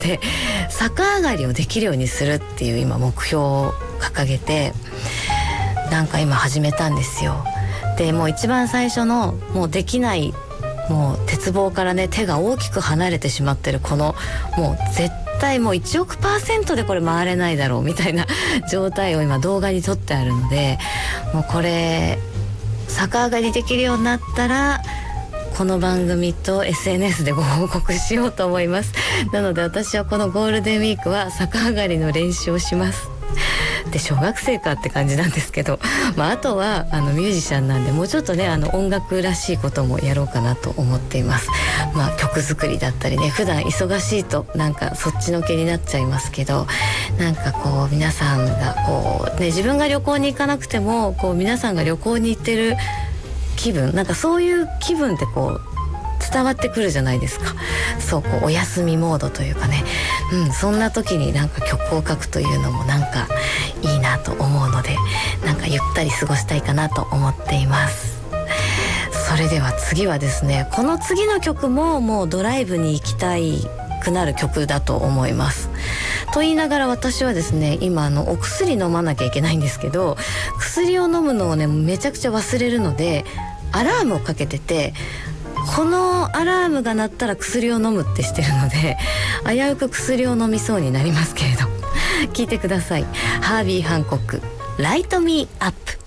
って逆上がりをできるようにするっていう今目標を掲げて、なんか今始めたんですよ。でもう一番最初のもうできない、もう鉄棒からね手が大きく離れてしまってるこのもう絶対もう1億%でこれ回れないだろうみたいな状態を今動画に撮ってあるので、もうこれ逆上がりできるようになったらこの番組と SNS でご報告しようと思います。なので私はこのゴールデンウィークは逆上がりの練習をします。で小学生かって感じなんですけど、あとはミュージシャンなんでもうちょっとね音楽らしいこともやろうかなと思っています。曲作りだったりね、普段忙しいとなんかそっちのけになっちゃいますけど、なんかこう皆さんがこうね、自分が旅行に行かなくてもこう皆さんが旅行に行ってる気分、なんかそういう気分ってこう伝わってくるじゃないですか。そうこうお休みモードというかね、そんな時になんか曲を書くというのもなんかいいなと思うので、なんかゆったり過ごしたいかなと思っています。それでは次はですね、この次の曲ももうドライブに行きたいくなる曲だと思います。と言いながら私はですね、今お薬飲まなきゃいけないんですけど、薬を飲むのをねめちゃくちゃ忘れるのでアラームをかけてて、このアラームが鳴ったら薬を飲むってしてるので危うく薬を飲みそうになりますけれど聞いてください。ハービー・ハンコック、ライト・ミー・アップ。